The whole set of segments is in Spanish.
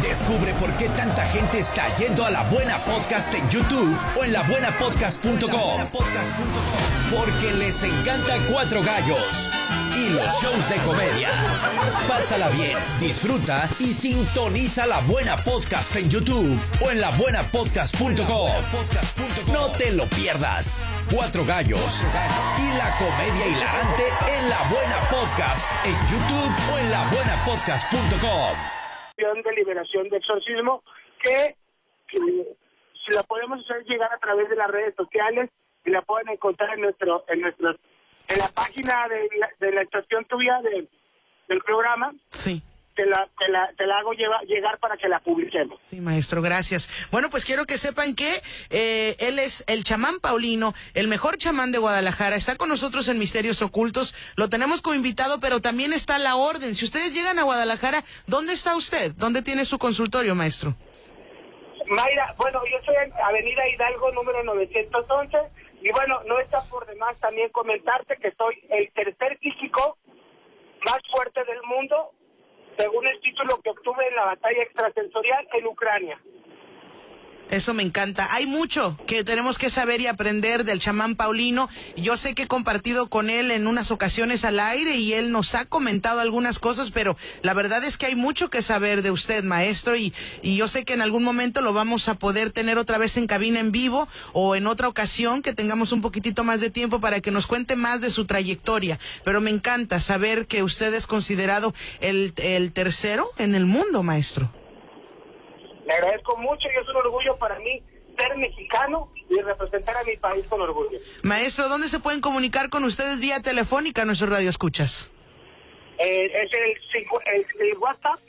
Descubre por qué tanta gente está yendo a La Buena Podcast en YouTube o en labuenapodcast.com. Porque les encanta Cuatro Gallos y los shows de comedia. Pásala bien, disfruta y sintoniza La Buena Podcast en YouTube o en labuenapodcast.com. No te lo pierdas. Cuatro Gallos y la comedia hilarante en La Buena Podcast en YouTube o en labuenapodcast.com. De liberación de exorcismo que si la podemos hacer llegar a través de las redes sociales y la pueden encontrar en la página de la estación tuya del programa. Sí. Te la hago llegar para que la publiquemos. Sí, maestro, gracias. Bueno, pues quiero que sepan que él es el chamán Paulino, el mejor chamán de Guadalajara. Está con nosotros en Misterios Ocultos. Lo tenemos como invitado, pero también está a la orden. Si ustedes llegan a Guadalajara, ¿dónde está usted? ¿Dónde tiene su consultorio, maestro? Mayra, bueno, yo estoy en Avenida Hidalgo, número 911. Y bueno, no está por demás también comentarte que soy el tercer físico más fuerte del mundo, según el título que obtuve en la batalla extrasensorial en Ucrania. Eso me encanta. Hay mucho que tenemos que saber y aprender del chamán Paulino. Yo sé que he compartido con él en unas ocasiones al aire y él nos ha comentado algunas cosas, pero la verdad es que hay mucho que saber de usted, maestro, y yo sé que en algún momento lo vamos a poder tener otra vez en cabina en vivo o en otra ocasión que tengamos un poquitito más de tiempo para que nos cuente más de su trayectoria. Pero me encanta saber que usted es considerado el tercero en el mundo, maestro. Le agradezco mucho y es un orgullo para mí ser mexicano y representar a mi país con orgullo. Maestro, ¿dónde se pueden comunicar con ustedes vía telefónica nuestros radioescuchas? Es el WhatsApp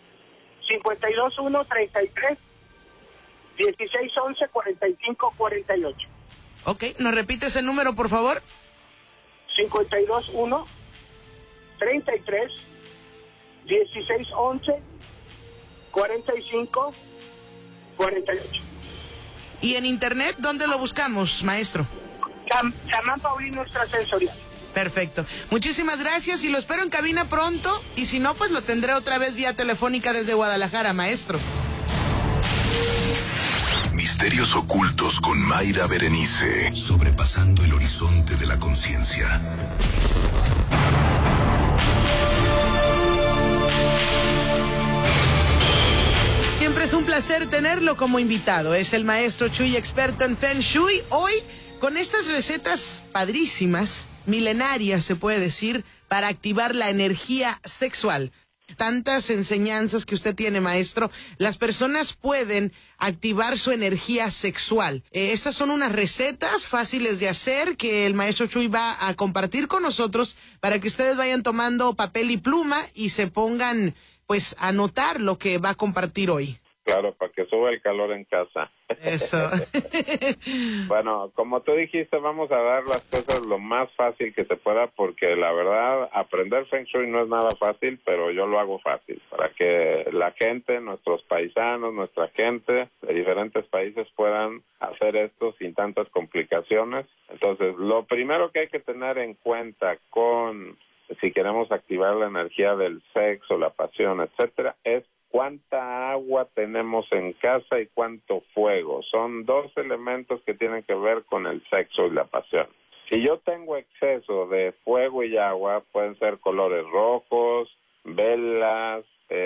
521-33-1611-4548. Ok, ¿nos repite ese número, por favor? 521-33-1611-4548. ¿Y en internet dónde lo buscamos, maestro? Chamán Paulino Extrasensorial. Perfecto. Muchísimas gracias y lo espero en cabina pronto. Y si no, pues lo tendré otra vez vía telefónica desde Guadalajara, maestro. Misterios Ocultos con Mayra Berenice. Sobrepasando el horizonte de la conciencia. Siempre es un placer tenerlo como invitado. Es el maestro Chuy, experto en Feng Shui. Hoy, con estas recetas padrísimas, milenarias se puede decir, para activar la energía sexual. Tantas enseñanzas que usted tiene, maestro. Las personas pueden activar su energía sexual. Estas son unas recetas fáciles de hacer que el maestro Chuy va a compartir con nosotros para que ustedes vayan tomando papel y pluma y se pongan pues a anotar lo que va a compartir hoy. Claro, para que suba el calor en casa. Eso. Bueno, como tú dijiste, vamos a dar las cosas lo más fácil que se pueda, porque la verdad, aprender Feng Shui no es nada fácil, pero yo lo hago fácil, para que la gente, nuestros paisanos, nuestra gente de diferentes países puedan hacer esto sin tantas complicaciones. Entonces, lo primero que hay que tener en cuenta si queremos activar la energía del sexo, la pasión, etcétera, es cuánta agua tenemos en casa y cuánto fuego. Son dos elementos que tienen que ver con el sexo y la pasión. Si yo tengo exceso de fuego y agua, pueden ser colores rojos, velas,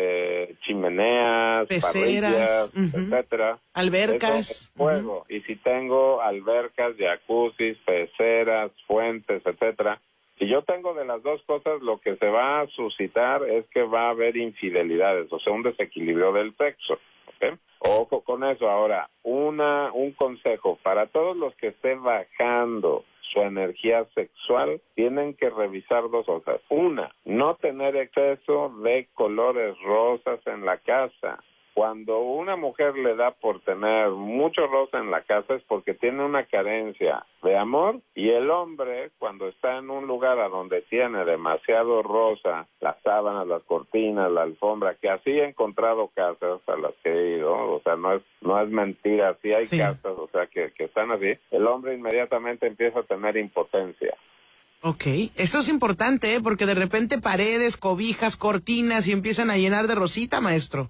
chimeneas, peceras, parrillas, etcétera. Albercas. Eso es fuego. Y si tengo albercas, jacuzzis, peceras, fuentes, etcétera, si yo tengo de las dos cosas, lo que se va a suscitar es que va a haber infidelidades, o sea, un desequilibrio del sexo. ¿Okay? Ojo con eso. Ahora, un consejo para todos los que estén bajando su energía sexual, tienen que revisar dos cosas. Una, no tener exceso de colores rosas en la casa. Cuando una mujer le da por tener mucho rosa en la casa es porque tiene una carencia de amor, y el hombre, cuando está en un lugar a donde tiene demasiado rosa, las sábanas, las cortinas, la alfombra, que así he encontrado casas a las que he ido, o sea, no es mentira, sí hay casas, o sea, que están así, el hombre inmediatamente empieza a tener impotencia. Ok, esto es importante, porque de repente paredes, cobijas, cortinas y empiezan a llenar de rosita, maestro.